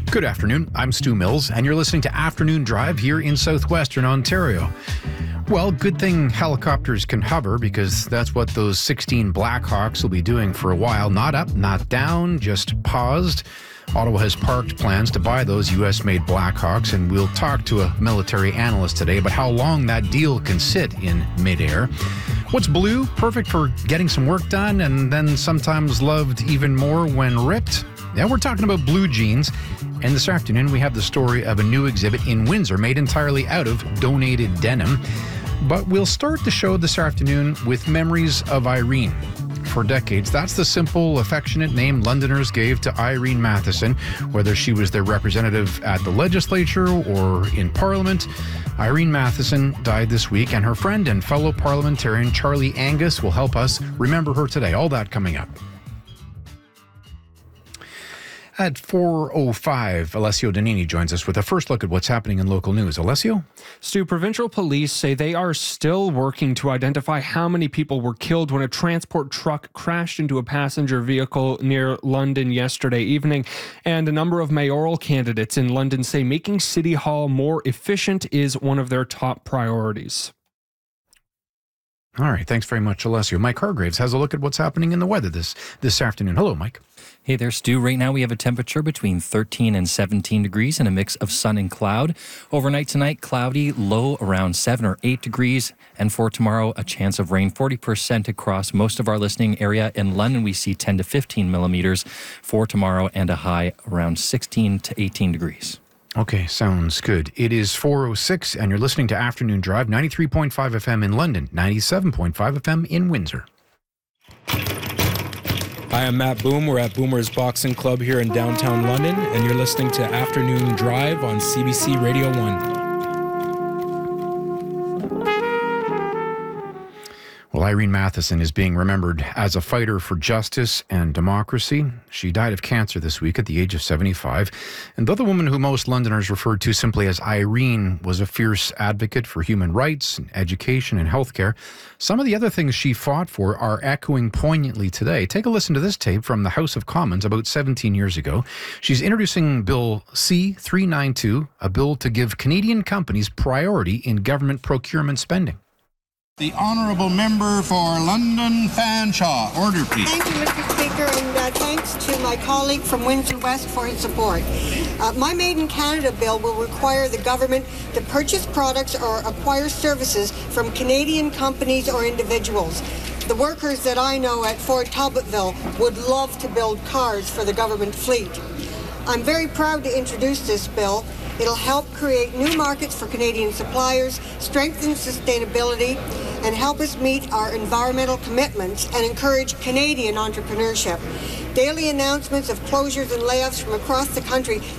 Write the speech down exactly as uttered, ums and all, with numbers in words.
Good afternoon. I'm Stu Mills, and you're listening to Afternoon Drive here in southwestern Ontario. Well, good thing helicopters can hover, because that's what those sixteen Blackhawks will be doing for a while. Not up, not down, just paused. Ottawa has parked plans to buy those U S-made Blackhawks, and we'll talk to a military analyst today about how long that deal can sit in midair. What's blue? Perfect for getting some work done, and then sometimes loved even more when ripped. Yeah, we're talking about blue jeans. And this afternoon, we have the story of a new exhibit in Windsor made entirely out of donated denim. But we'll start the show this afternoon with memories of Irene. For decades, that's the simple, affectionate name Londoners gave to Irene Matheson, whether she was their representative at the legislature or in Parliament. Irene Matheson died this week, and her friend and fellow parliamentarian Charlie Angus will help us remember her today. All that coming up. At four oh five, Alessio Donini joins us with a first look at what's happening in local news. Alessio? Stu, provincial police say they are still working to identify how many people were killed when a transport truck crashed into a passenger vehicle near London yesterday evening. And a number of mayoral candidates in London say making City Hall more efficient is one of their top priorities. All right, thanks very much, Alessio. Mike Hargraves has a look at what's happening in the weather this, this afternoon. Hello, Mike. Hey there, Stu. Right now we have a temperature between thirteen and seventeen degrees and a mix of sun and cloud. Overnight tonight, cloudy, low around seven or eight degrees. And for tomorrow, a chance of rain, forty percent across most of our listening area. In London, we see ten to fifteen millimeters for tomorrow and a high around sixteen to eighteen degrees. Okay, sounds good. It is four oh six, and you're listening to Afternoon Drive, ninety-three point five F M in London, ninety-seven point five F M in Windsor. Hi, I'm Matt Boom. We're at Boomer's Boxing Club here in downtown London, and you're listening to Afternoon Drive on C B C Radio one. Well, Irene Matheson is being remembered as a fighter for justice and democracy. She died of cancer this week at the age of seventy-five. And though the woman who most Londoners referred to simply as Irene was a fierce advocate for human rights, and education, and healthcare, some of the other things she fought for are echoing poignantly today. Take a listen to this tape from the House of Commons about seventeen years ago. She's introducing Bill C three ninety-two, a bill to give Canadian companies priority in government procurement spending. The Honourable Member for London Fanshawe. Order, please. Thank you, Mister Speaker, and uh, thanks to my colleague from Windsor West for his support. Uh, my Made in Canada bill will require the government to purchase products or acquire services from Canadian companies or individuals. The workers that I know at Fort Talbotville would love to build cars for the government fleet. I'm very proud to introduce this bill. It'll help create new markets for Canadian suppliers, strengthen sustainability, and help us meet our environmental commitments and encourage Canadian entrepreneurship. Daily announcements of closures and layoffs from across the country